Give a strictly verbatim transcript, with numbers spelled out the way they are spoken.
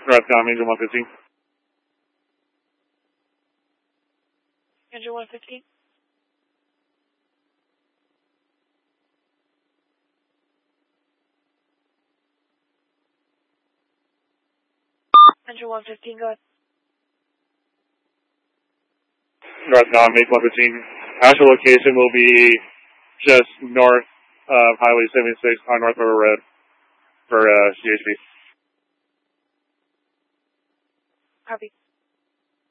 Northbound, Angel one fifteen. Angel one fifteen. Angel one fifteen, go ahead. Northbound, Angel one fifteen. Actual location will be just north of Highway seventy-six on North River Road for uh, C H P. Copy.